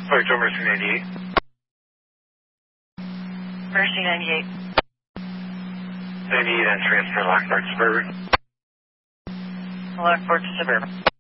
Flight to Mercy 98. Mercy 98. 98 on transfer Lockport Suburban. Lockport to Suburban.